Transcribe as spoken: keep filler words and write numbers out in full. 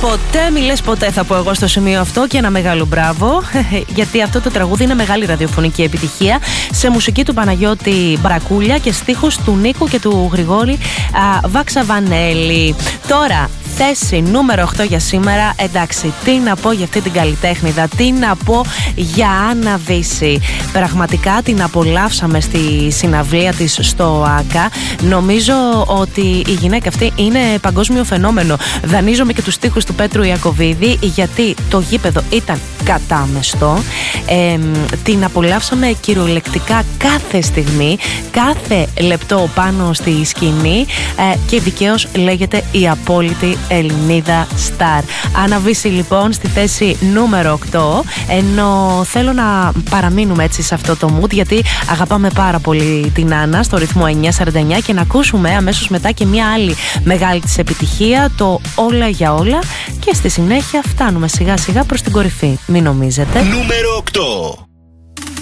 Ποτέ μη λες ποτέ, θα πω εγώ στο σημείο αυτό, και ένα μεγάλο μπράβο, γιατί αυτό το τραγούδι είναι μεγάλη ραδιοφωνική επιτυχία, σε μουσική του Παναγιώτη Μπρακούλια και στίχους του Νίκου και του Γρηγόρη α, Βαξαβανέλη. Τώρα, θέση νούμερο οκτώ για σήμερα. Εντάξει, τι να πω για αυτή την καλλιτέχνηδα, τι να πω για Άννα Βύση. Πραγματικά την απολαύσαμε στη συναυλία της στο ΆΚΑ. Νομίζω ότι η γυναίκα αυτή είναι παγκόσμιο φαινόμενο. Δανείζομαι και τους στίχους του Πέτρου Ιακωβίδη, γιατί το γήπεδο ήταν κατάμεστο. Ε, την απολαύσαμε κυριολεκτικά κάθε στιγμή, κάθε λεπτό πάνω στη σκηνή, ε, και δικαίως λέγεται η απόλυτη Ελληνίδα Σταρ. Άννα Βύση λοιπόν στη θέση νούμερο οκτώ, ενώ θέλω να παραμείνουμε έτσι σε αυτό το mood, γιατί αγαπάμε πάρα πολύ την Άννα στο ρυθμό εννιά σαράντα εννιά, και να ακούσουμε αμέσως μετά και μια άλλη μεγάλη της επιτυχία, το Όλα για όλα, και στη συνέχεια φτάνουμε σιγά σιγά προς την κορυφή. Μην νομίζετε. Νούμερο οκτώ.